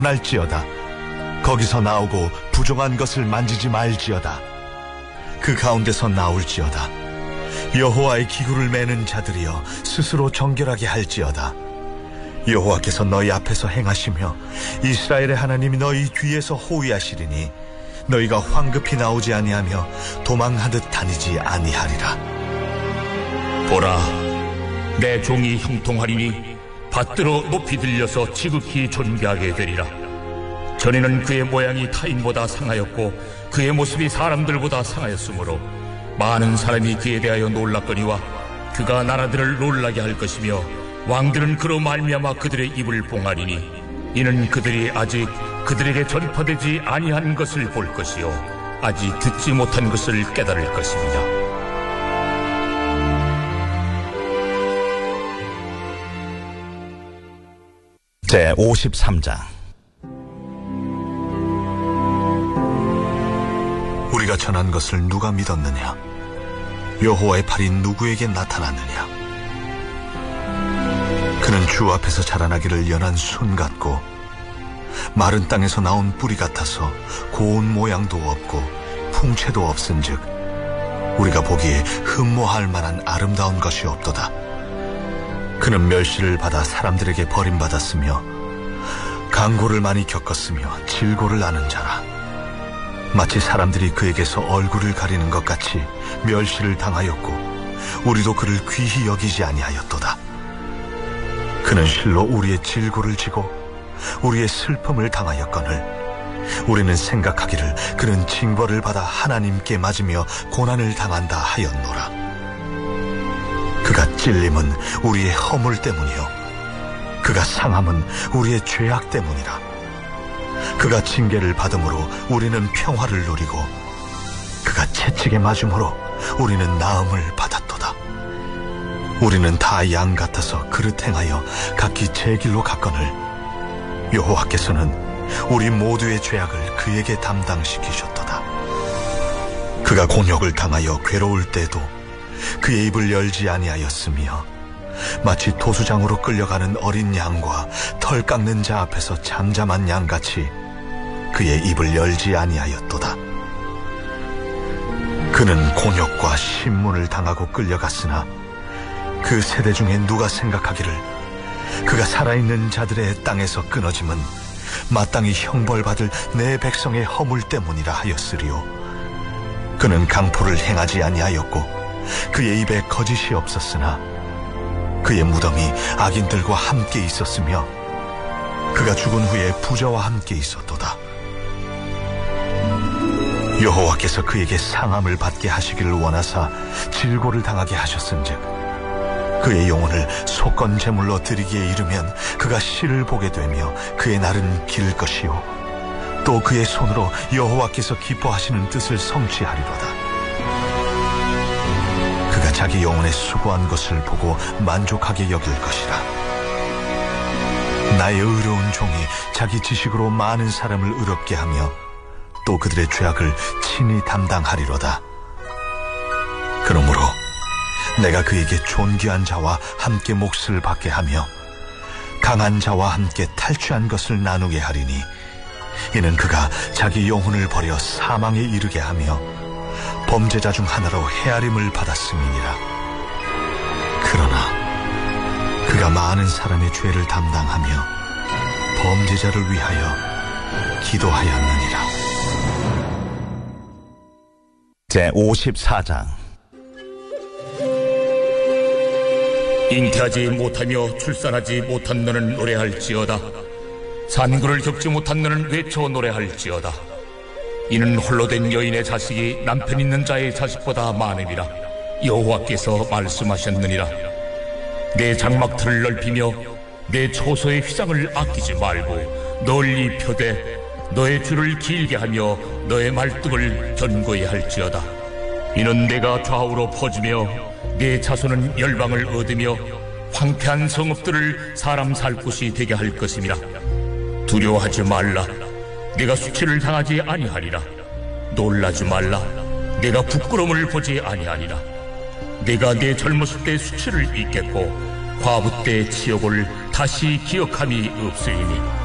날지어다. 거기서 나오고 부정한 것을 만지지 말지어다. 그 가운데서 나올지어다. 여호와의 기구를 매는 자들이여 스스로 정결하게 할지어다. 여호와께서 너희 앞에서 행하시며 이스라엘의 하나님이 너희 뒤에서 호위하시리니 너희가 황급히 나오지 아니하며 도망하듯 다니지 아니하리라. 보라, 내 종이 형통하리니 받들어 높이 들려서 지극히 존귀하게 되리라. 전에는 그의 모양이 타인보다 상하였고 그의 모습이 사람들보다 상하였으므로 많은 사람이 그에 대하여 놀랐거니와 그가 나라들을 놀라게 할 것이며 왕들은 그로 말미암아 그들의 입을 봉하리니 이는 그들이 아직 그들에게 전파되지 아니한 것을 볼 것이요 아직 듣지 못한 것을 깨달을 것입니다. 제53장. 우리가 전한 것을 누가 믿었느냐? 여호와의 팔이 누구에게 나타났느냐? 그는 주 앞에서 자라나기를 연한 순 같고 마른 땅에서 나온 뿌리 같아서 고운 모양도 없고 풍채도 없은즉 우리가 보기에 흠모할 만한 아름다운 것이 없도다. 그는 멸시를 받아 사람들에게 버림받았으며 강고를 많이 겪었으며 질고를 아는 자라. 마치 사람들이 그에게서 얼굴을 가리는 것 같이 멸시를 당하였고 우리도 그를 귀히 여기지 아니하였도다. 그는 실로 우리의 질고를 지고 우리의 슬픔을 당하였거늘 우리는 생각하기를 그는 징벌을 받아 하나님께 맞으며 고난을 당한다 하였노라. 그가 찔림은 우리의 허물 때문이요 그가 상함은 우리의 죄악 때문이라. 그가 징계를 받음으로 우리는 평화를 누리고 그가 채찍에 맞음으로 우리는 나음을 받았도다. 우리는 다 양 같아서 그릇 행하여 각기 제 길로 갔거늘 여호와께서는 우리 모두의 죄악을 그에게 담당시키셨도다. 그가 곤욕을 당하여 괴로울 때도 그의 입을 열지 아니하였으며 마치 도수장으로 끌려가는 어린 양과 털 깎는 자 앞에서 잠잠한 양같이 그의 입을 열지 아니하였도다. 그는 곤욕과 신문을 당하고 끌려갔으나 그 세대 중에 누가 생각하기를 그가 살아있는 자들의 땅에서 끊어짐은 마땅히 형벌받을 내 백성의 허물 때문이라 하였으리요. 그는 강포를 행하지 아니하였고 그의 입에 거짓이 없었으나 그의 무덤이 악인들과 함께 있었으며 그가 죽은 후에 부자와 함께 있었도다. 여호와께서 그에게 상함을 받게 하시기를 원하사 질고를 당하게 하셨은즉 그의 영혼을 속건 제물로 드리기에 이르면 그가 시를 보게 되며 그의 날은 길 것이요 또 그의 손으로 여호와께서 기뻐하시는 뜻을 성취하리로다. 그가 자기 영혼의 수고한 것을 보고 만족하게 여길 것이라. 나의 의로운 종이 자기 지식으로 많은 사람을 의롭게 하며 또 그들의 죄악을 친히 담당하리로다. 그러므로 내가 그에게 존귀한 자와 함께 몫을 받게 하며 강한 자와 함께 탈취한 것을 나누게 하리니 이는 그가 자기 영혼을 버려 사망에 이르게 하며 범죄자 중 하나로 헤아림을 받았음이니라. 그러나 그가 많은 사람의 죄를 담당하며 범죄자를 위하여 기도하였느니라. 제54장. 잉태하지 못하며 출산하지 못한 너는 노래할지어다. 산구를 겪지 못한 너는 외쳐 노래할지어다. 이는 홀로 된 여인의 자식이 남편 있는 자의 자식보다 많음이라. 여호와께서 말씀하셨느니라. 내 장막틀을 넓히며 내 초소의 휘장을 아끼지 말고 널리 펴되 너의 줄을 길게 하며 너의 말뚝을 견고히 할지어다. 이는 내가 좌우로 퍼지며 내 자손은 열방을 얻으며 황폐한 성읍들을 사람 살 곳이 되게 할 것임이라. 두려워하지 말라. 내가 수치를 당하지 아니하리라. 놀라지 말라. 내가 부끄러움을 보지 아니하리라. 내가 내 젊었을 때 수치를 잊겠고 과부 때 치욕을 다시 기억함이 없으리니